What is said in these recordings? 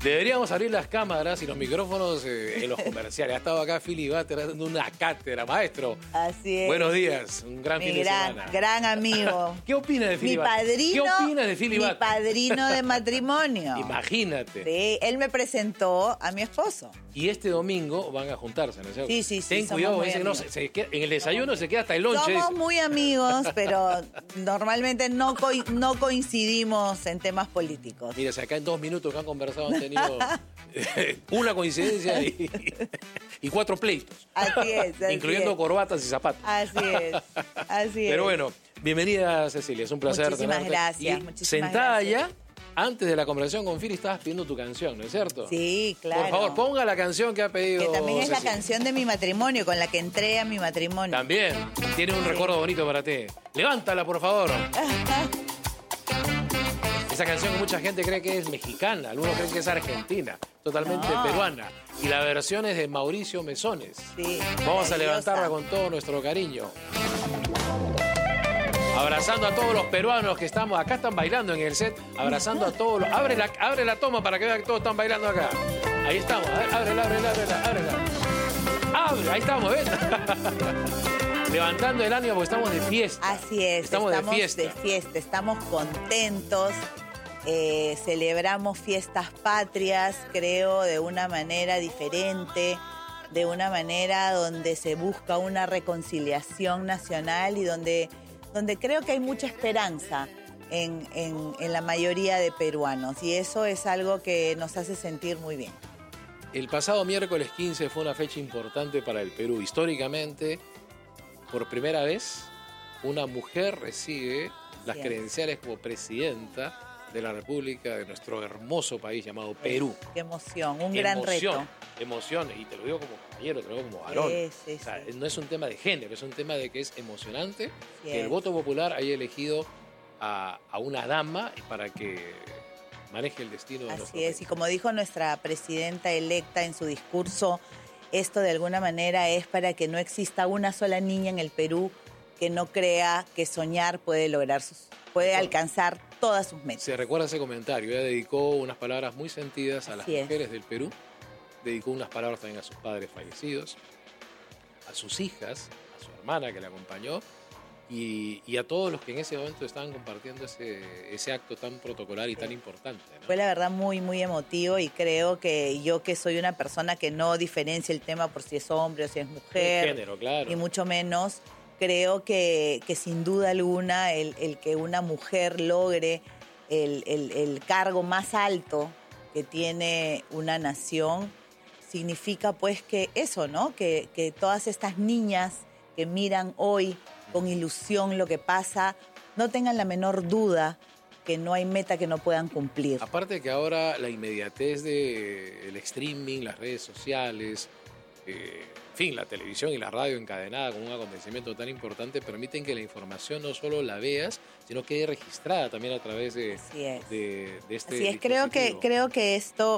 Deberíamos abrir las cámaras y los micrófonos en los comerciales. Ha estado acá Philly Butter dando una cátedra, maestro. Así es. Buenos días, un gran fin de semana. Gran amigo. ¿Qué opina de Philly Butter? ¿Qué opina de Philly Butter? Mi padrino de matrimonio. Imagínate. Sí, él me presentó a mi esposo. Y este domingo van a juntarse, ¿no es cierto? Sí. Ten cuidado, dicen, no, en el desayuno se queda hasta el lonche. Somos muy amigos, pero normalmente no coincidimos en temas políticos. Mira, si acá en 2 minutos que han conversado han tenido una coincidencia y 4 pleitos. Así es. Incluyendo corbatas y zapatos. Así es. Pero bueno, bienvenida Cecilia, es un placer Muchísimas gracias. Y sentada ya, antes de la conversación con Philly estabas pidiendo tu canción, ¿no es cierto? Sí, claro. Por favor, ponga la canción que ha pedido Que también es Cecilia. la canción de mi matrimonio, con la que entré a mi matrimonio. También, tiene un recuerdo bonito para ti. Levántala, por favor. Esa canción que mucha gente cree que es mexicana, algunos creen que es argentina, totalmente peruana. Y la versión es de Mauricio Mesones. Sí, vamos a levantarla con todo nuestro cariño. Abrazando a todos los peruanos que estamos, acá están bailando en el set, abrazando a todos los... Abre la toma para que vean que todos están bailando acá. Ahí estamos, a ver, ábrela. Abre, ahí estamos, ¿ves? Levantando el ánimo porque estamos de fiesta. Así es, estamos de fiesta, estamos contentos, celebramos fiestas patrias, creo, de una manera diferente, de una manera donde se busca una reconciliación nacional y donde creo que hay mucha esperanza en la mayoría de peruanos, y eso es algo que nos hace sentir muy bien. El pasado miércoles 15 fue una fecha importante para el Perú. Históricamente, por primera vez, una mujer recibe las credenciales como presidenta de la República de nuestro hermoso país llamado Perú. Qué emoción, un gran reto. Emoción, y te lo digo como caballero, te lo digo como varón. Sí. O sea, no es un tema de género, es un tema de que es emocionante que el es. voto popular haya elegido a una dama para que maneje el destino de nuestro país. Así es, y como dijo nuestra presidenta electa en su discurso, esto de alguna manera es para que no exista una sola niña en el Perú que no crea que soñar puede alcanzar todas sus metas. Se recuerda ese comentario, ella dedicó unas palabras muy sentidas a las mujeres del Perú, dedicó unas palabras también a sus padres fallecidos, a sus hijas, a su hermana que la acompañó y a todos los que en ese momento estaban compartiendo ese acto tan protocolar y tan importante, ¿no? Fue la verdad muy, muy emotivo, y creo que yo, que soy una persona que no diferencia el tema por si es hombre o si es mujer, género, claro, y mucho menos, creo que sin duda alguna el que una mujer logre el cargo más alto que tiene una nación significa pues que eso, ¿no? Que todas estas niñas que miran hoy con ilusión lo que pasa no tengan la menor duda que no hay meta que no puedan cumplir. Aparte que ahora la inmediatez del streaming, las redes sociales, en fin, la televisión y la radio encadenada con un acontecimiento tan importante permiten que la información no solo la veas, sino quede registrada también a través de este Así es, creo que esto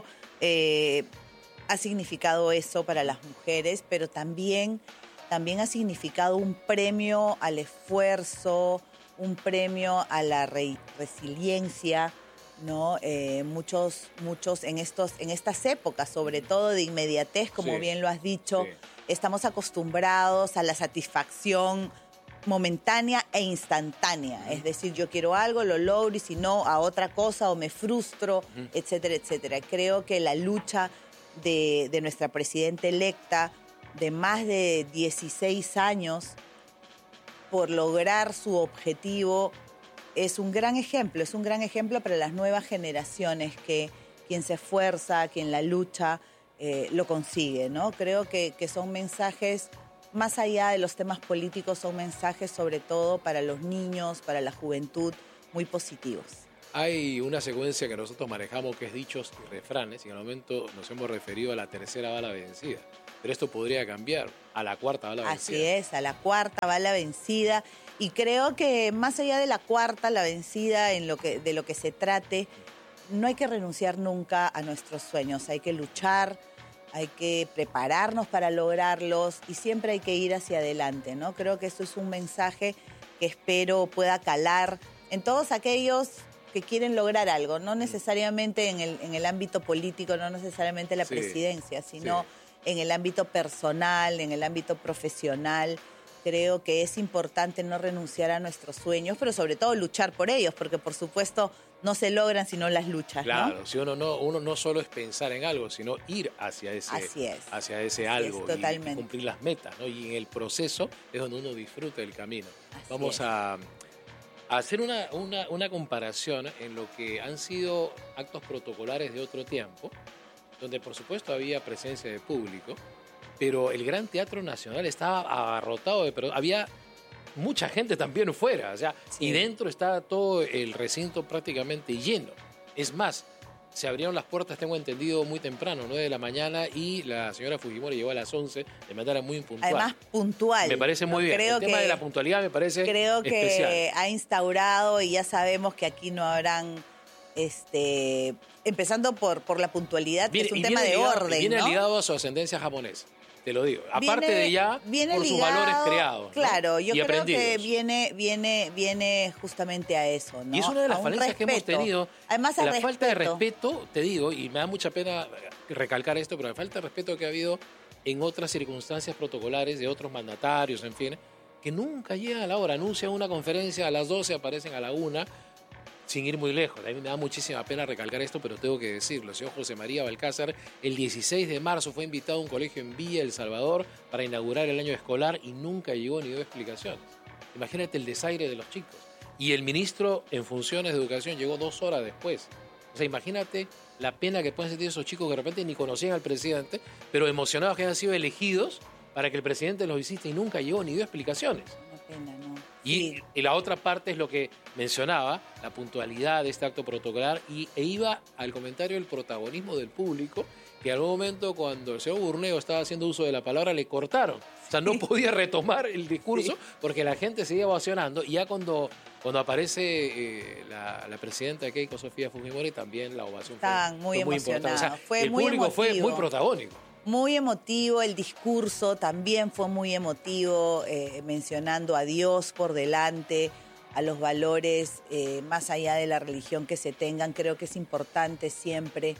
ha significado eso para las mujeres, pero también ha significado un premio al esfuerzo, un premio a la resiliencia, ¿no? Muchos en estas épocas, sobre todo de inmediatez, como bien lo has dicho, estamos acostumbrados a la satisfacción momentánea e instantánea. Es decir, yo quiero algo, lo logro, y si no, a otra cosa, o me frustro, etcétera, etcétera. Creo que la lucha de nuestra presidenta electa, de más de 16 años, por lograr su objetivo, es un gran ejemplo para las nuevas generaciones, que quien se esfuerza, quien la lucha, lo consigue, ¿no? Creo que son mensajes, más allá de los temas políticos, son mensajes sobre todo para los niños, para la juventud, muy positivos. Hay una secuencia que nosotros manejamos que es dichos y refranes, y en el momento nos hemos referido a la tercera bala vencida. Pero esto podría cambiar a la cuarta bala vencida. Así es, a la cuarta bala vencida. Y creo que más allá de la cuarta, la vencida, de lo que se trate, no hay que renunciar nunca a nuestros sueños. Hay que luchar, hay que prepararnos para lograrlos, y siempre hay que ir hacia adelante, ¿no? Creo que esto es un mensaje que espero pueda calar en todos aquellos que quieren lograr algo, no necesariamente en el ámbito político, no necesariamente la presidencia, sino en el ámbito personal, en el ámbito profesional. Creo que es importante no renunciar a nuestros sueños, pero sobre todo luchar por ellos, porque por supuesto no se logran si no las luchas, claro, ¿no? Si uno no solo es pensar en algo, sino ir hacia ese algo y cumplir las metas, ¿no? Y en el proceso es donde uno disfruta el camino. Vamos a hacer una comparación en lo que han sido actos protocolares de otro tiempo, donde por supuesto había presencia de público, pero el Gran Teatro Nacional estaba abarrotado pero había mucha gente también fuera, o sea, y dentro estaba todo el recinto prácticamente lleno. Es más, se abrieron las puertas, tengo entendido, muy temprano, 9 de la mañana, y la señora Fujimori llegó a las 11 de manera muy puntual. Además, puntual. Me parece muy bien. El tema de la puntualidad me parece especial. Creo que ha instaurado, y ya sabemos que aquí no habrán... empezando por la puntualidad, que es un tema de orden, viene ¿no? ligado a su ascendencia japonesa. Te lo digo, aparte de ya por ligado, sus valores creados. Claro, ¿no? yo creo que viene justamente a eso, ¿no? Y es una de las falencias que hemos tenido. Además, la falta de respeto, te digo, y me da mucha pena recalcar esto, pero la falta de respeto que ha habido en otras circunstancias protocolares de otros mandatarios, en fin, que nunca llegan a la hora. Anuncian una conferencia a las 12, aparecen a la 1, sin ir muy lejos. A mí me da muchísima pena recalcar esto, pero tengo que decirlo. El señor José María Balcázar, el 16 de marzo fue invitado a un colegio en Villa El Salvador para inaugurar el año escolar y nunca llegó ni dio explicaciones. Imagínate el desaire de los chicos. Y el ministro en funciones de educación llegó 2 horas después. O sea, imagínate la pena que pueden sentir esos chicos que de repente ni conocían al presidente, pero emocionados que hayan sido elegidos para que el presidente los visite y nunca llegó ni dio explicaciones. Una pena, ¿no? Y la otra parte es lo que mencionaba, la puntualidad de este acto protocolar, e iba al comentario del protagonismo del público, que en algún momento cuando el señor Burneo estaba haciendo uso de la palabra le cortaron. O sea, no podía retomar el discurso porque la gente seguía ovacionando, y ya cuando aparece la presidenta Keiko Sofía Fujimori, también la ovación fue muy importante. O sea, el público fue muy protagónico. Muy emotivo, el discurso también fue muy emotivo, mencionando a Dios por delante, a los valores más allá de la religión que se tengan. Creo que es importante siempre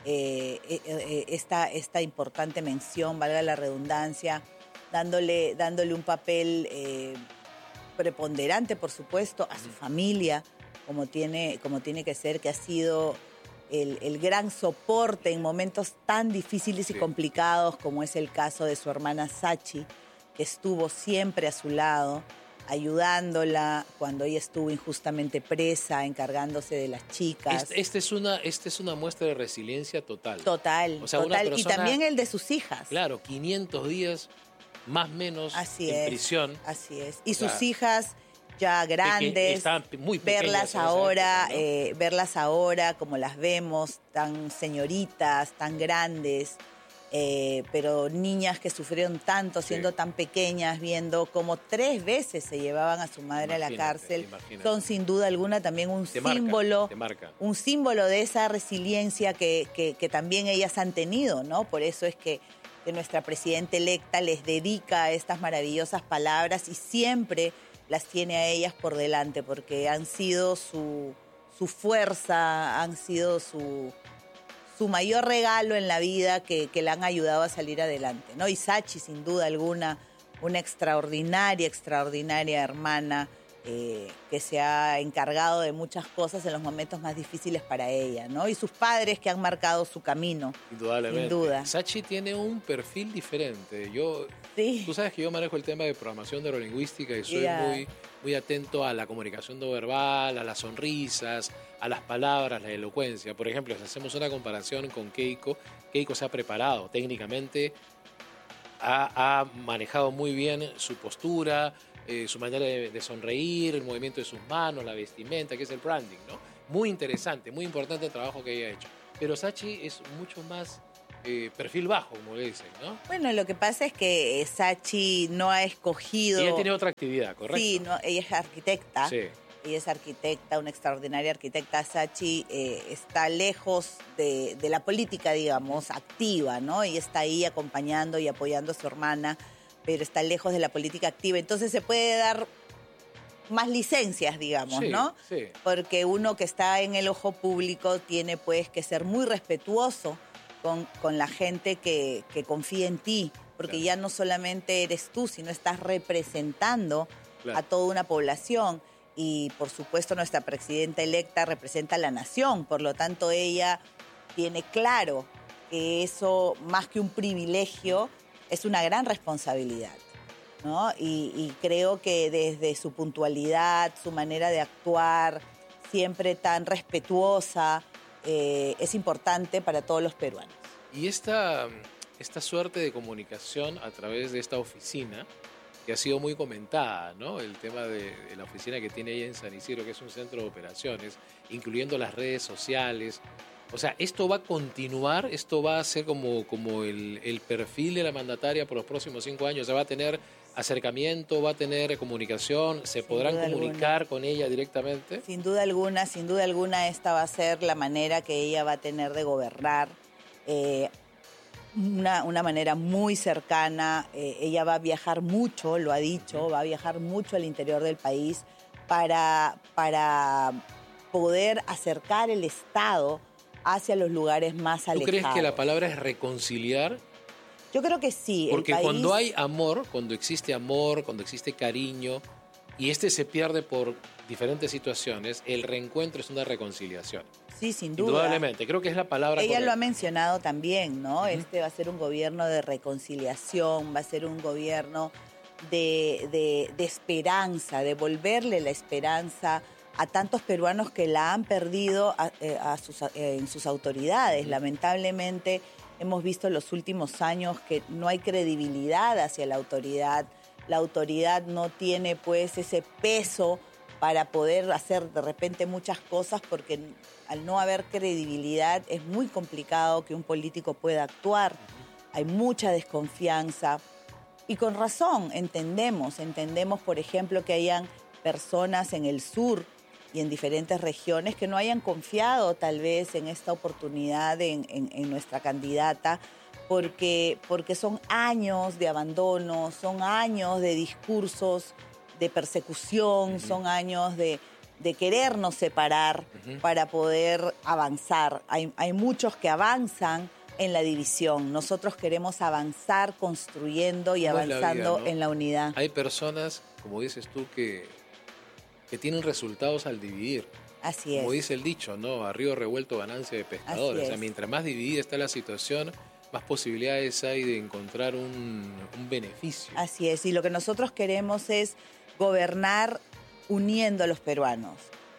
esta importante mención, valga la redundancia, dándole un papel preponderante, por supuesto, a su familia, como tiene que ser, que ha sido el gran soporte en momentos tan difíciles y complicados como es el caso de su hermana Sachi, que estuvo siempre a su lado, ayudándola cuando ella estuvo injustamente presa, encargándose de las chicas. Esta es una muestra de resiliencia total. Total, o sea, total. Persona, y también el de sus hijas. Claro, 500 días más o menos en prisión. Así es. Y sus hijas ya grandes, muy verlas ahora, ¿no? Verlas ahora como las vemos, tan señoritas, tan grandes, pero niñas que sufrieron tanto siendo tan pequeñas, viendo cómo 3 veces se llevaban a su madre a la cárcel, son sin duda alguna también un símbolo de esa resiliencia que también ellas han tenido, ¿no? Por eso es que nuestra presidenta electa les dedica estas maravillosas palabras y siempre las tiene a ellas por delante, porque han sido su fuerza, han sido su mayor regalo en la vida, que la han ayudado a salir adelante, ¿no? Y Sachi, sin duda alguna, una extraordinaria hermana, que se ha encargado de muchas cosas en los momentos más difíciles para ella, ¿no? Y sus padres que han marcado su camino. Indudablemente. Sin duda. Sachi tiene un perfil diferente. Tú sabes que yo manejo el tema de programación neurolingüística y soy muy atento a la comunicación no verbal, a las sonrisas, a las palabras, la elocuencia. Por ejemplo, si hacemos una comparación con Keiko se ha preparado técnicamente, ha manejado muy bien su postura, su manera de sonreír, el movimiento de sus manos, la vestimenta, que es el branding, ¿no? Muy interesante, muy importante el trabajo que ella ha hecho. Pero Sachi es mucho más perfil bajo, como le dicen, ¿no? Bueno, lo que pasa es que Sachi no ha escogido... Ella tiene otra actividad, ¿correcto? Sí, no, ella es arquitecta. Sí. Ella es arquitecta, una extraordinaria arquitecta. Sachi está lejos de la política, digamos, activa, ¿no? Ella está ahí acompañando y apoyando a su hermana, pero está lejos de la política activa. Entonces se puede dar más licencias, digamos, Sí, ¿no? sí. Porque uno que está en el ojo público tiene pues que ser muy respetuoso con la gente que confía en ti, porque Claro. ya no solamente eres tú, sino estás representando Claro. a toda una población. Y por supuesto nuestra presidenta electa representa a la nación, por lo tanto ella tiene claro que eso, más que un privilegio, es una gran responsabilidad, ¿no? Y creo que desde su puntualidad, su manera de actuar, siempre tan respetuosa, es importante para todos los peruanos. Y esta suerte de comunicación a través de esta oficina, que ha sido muy comentada, ¿no? El tema de la oficina que tiene ella en San Isidro, que es un centro de operaciones, incluyendo las redes sociales. O sea, ¿esto va a continuar? ¿Esto va a ser como el perfil de la mandataria por los próximos 5 años? O sea, ¿va a tener acercamiento, va a tener comunicación? ¿Se podrán comunicar con ella directamente? Sin duda alguna, esta va a ser la manera que ella va a tener de gobernar. Una manera muy cercana. Ella va a viajar mucho, lo ha dicho, va a viajar mucho al interior del país para poder acercar el Estado hacia los lugares más alejados. ¿Tú crees que la palabra es reconciliar? Yo creo que sí. Porque cuando hay amor, cuando existe cariño, y se pierde por diferentes situaciones, el reencuentro es una reconciliación. Sí, sin duda. Indudablemente, creo que es la palabra Ella correcta. lo ha mencionado también, ¿no? Va a ser un gobierno de reconciliación, va a ser un gobierno de esperanza, de devolverle la esperanza a tantos peruanos que la han perdido en sus autoridades. Lamentablemente hemos visto en los últimos años que no hay credibilidad hacia la autoridad no tiene pues ese peso para poder hacer de repente muchas cosas, porque al no haber credibilidad es muy complicado que un político pueda actuar. Hay mucha desconfianza y con razón entendemos, por ejemplo, que hayan personas en el sur y en diferentes regiones que no hayan confiado tal vez en esta oportunidad en nuestra candidata, porque son años de abandono, son años de discursos de persecución, son años de querernos separar para poder avanzar. Hay muchos que avanzan en la división. Nosotros queremos avanzar construyendo y avanzando ¿no? en la unidad. Hay personas, como dices tú, que tienen resultados al dividir. Así es. Como dice el dicho, ¿no? A río revuelto, ganancia de pescadores. O sea, mientras más dividida está la situación, más posibilidades hay de encontrar un beneficio. Así es. Y lo que nosotros queremos es gobernar uniendo a los peruanos.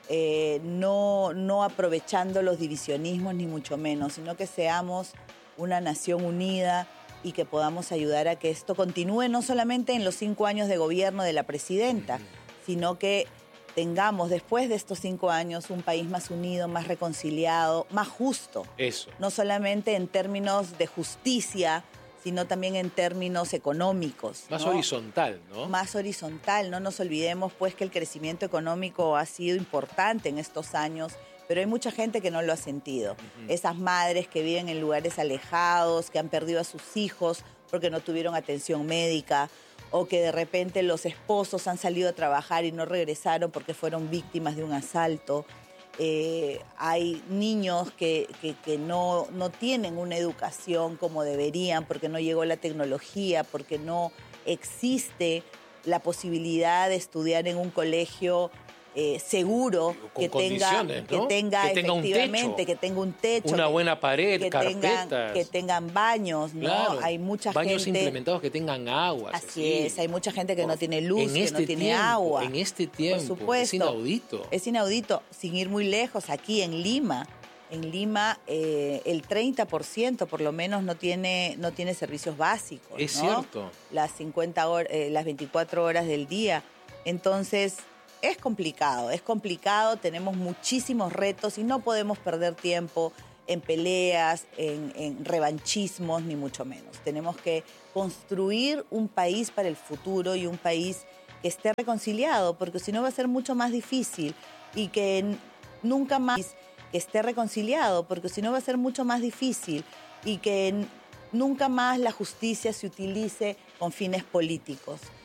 No aprovechando los divisionismos ni mucho menos, sino que seamos una nación unida y que podamos ayudar a que esto continúe no solamente en los 5 años de gobierno de la presidenta, sino que tengamos después de estos 5 años un país más unido, más reconciliado, más justo. Eso. No solamente en términos de justicia, sino también en términos económicos. Más ¿no? horizontal, ¿no? Más horizontal. No nos olvidemos pues que el crecimiento económico ha sido importante en estos años, pero hay mucha gente que no lo ha sentido. Esas madres que viven en lugares alejados, que han perdido a sus hijos porque no tuvieron atención médica, o que de repente los esposos han salido a trabajar y no regresaron porque fueron víctimas de un asalto. Hay niños que no tienen una educación como deberían porque no llegó la tecnología, porque no existe la posibilidad de estudiar en un colegio seguro, con condiciones, ¿no? que tenga efectivamente, que tenga un techo, una buena pared, carpetas, que tengan baños, ¿no? Claro, hay mucha baños gente implementados que tengan agua. Así es, hay mucha gente que no tiene luz, que no tiene agua. En este tiempo, por supuesto, es inaudito. Es inaudito, sin ir muy lejos, aquí en Lima. En Lima el 30% por lo menos no tiene servicios básicos. Es ¿no? cierto. Las 24 horas del día. Entonces es complicado, tenemos muchísimos retos y no podemos perder tiempo en peleas, en revanchismos, ni mucho menos. Tenemos que construir un país para el futuro y un país que esté reconciliado, porque si no va a ser mucho más difícil y que nunca más que esté reconciliado, porque si no va a ser mucho más difícil y que nunca más la justicia se utilice con fines políticos.